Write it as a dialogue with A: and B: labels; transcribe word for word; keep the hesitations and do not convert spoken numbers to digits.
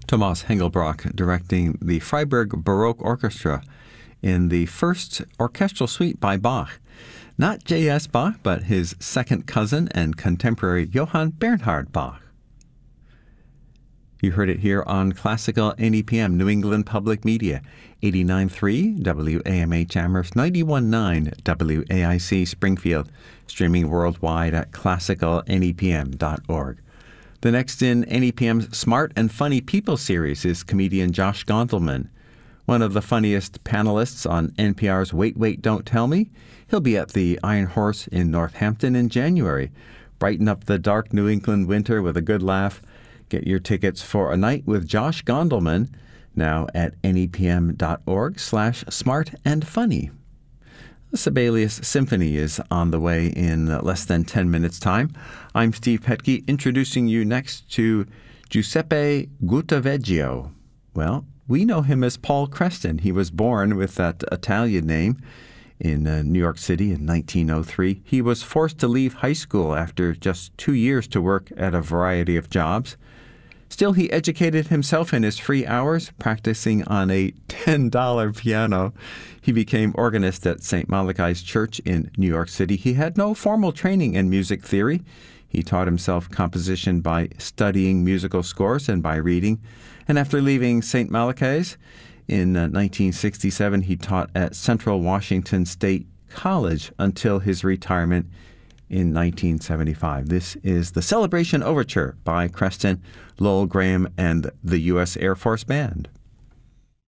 A: Thomas Hengelbrock directing the Freiburg Baroque Orchestra in the first orchestral suite by Bach. Not J S. Bach, but his second cousin and contemporary Johann Bernhard Bach. You heard it here on Classical N E P M, New England Public Media, eighty-nine point three W A M H Amherst, ninety-one point nine W A I C Springfield, streaming worldwide at classical N E P M dot org. The next in N E P M's Smart and Funny People series is comedian Josh Gondelman, one of the funniest panelists on N P R's Wait, Wait, Don't Tell Me. He'll be at the Iron Horse in Northampton in January. Brighten up the dark New England winter with a good laugh. Get your tickets for a night with Josh Gondelman now at N E P M dot org slash smart and funny. The Sibelius Symphony is on the way in less than ten minutes' time. I'm Steve Petke, introducing you next to Giuseppe Guttaveggio. Well, we know him as Paul Creston. He was born with that Italian name in uh, New York City in nineteen oh three. He was forced to leave high school after just two years to work at a variety of jobs. Still, he educated himself in his free hours, practicing on a ten dollar piano. He became organist at Saint Malachi's Church in New York City. He had no formal training in music theory. He taught himself composition by studying musical scores and by reading. And after leaving Saint Malachi's in uh, nineteen sixty-seven, he taught at Central Washington State College until his retirement in nineteen seventy-five. This is the Celebration Overture by Creston, Lowell Graham, and the U S Air Force Band.